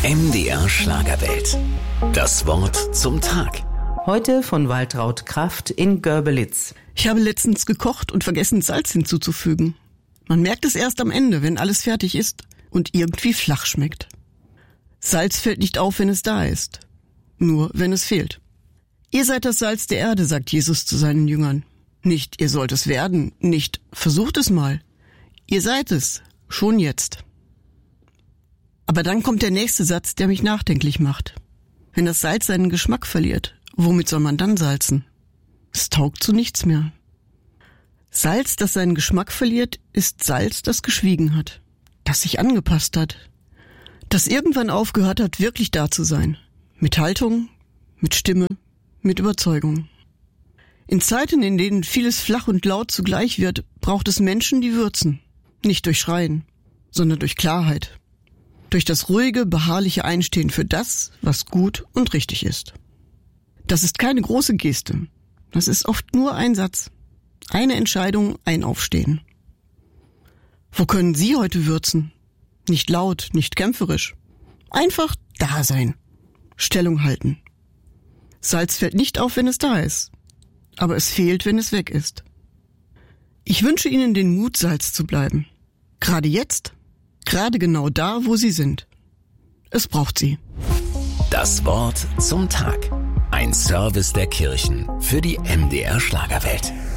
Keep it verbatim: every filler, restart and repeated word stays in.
M D R Schlagerwelt. Das Wort zum Tag. Heute von Waltraud Kraft in Görbelitz. Ich habe letztens gekocht und vergessen, Salz hinzuzufügen. Man merkt es erst am Ende, wenn alles fertig ist und irgendwie flach schmeckt. Salz fällt nicht auf, wenn es da ist. Nur, wenn es fehlt. Ihr seid das Salz der Erde, sagt Jesus zu seinen Jüngern. Nicht, ihr sollt es werden, nicht, versucht es mal. Ihr seid es, schon jetzt. Aber dann kommt der nächste Satz, der mich nachdenklich macht. Wenn das Salz seinen Geschmack verliert, womit soll man dann salzen? Es taugt zu nichts mehr. Salz, das seinen Geschmack verliert, ist Salz, das geschwiegen hat, das sich angepasst hat, das irgendwann aufgehört hat, wirklich da zu sein. Mit Haltung, mit Stimme, mit Überzeugung. In Zeiten, in denen vieles flach und laut zugleich wird, braucht es Menschen, die würzen. Nicht durch Schreien, sondern durch Klarheit. Durch das ruhige, beharrliche Einstehen für das, was gut und richtig ist. Das ist keine große Geste. Das ist oft nur ein Satz. Eine Entscheidung, ein Aufstehen. Wo können Sie heute würzen? Nicht laut, nicht kämpferisch. Einfach da sein. Stellung halten. Salz fällt nicht auf, wenn es da ist. Aber es fehlt, wenn es weg ist. Ich wünsche Ihnen den Mut, Salz zu bleiben. Gerade jetzt. Gerade genau da, wo Sie sind. Es braucht Sie. Das Wort zum Tag. Ein Service der Kirchen für die M D R Schlagerwelt.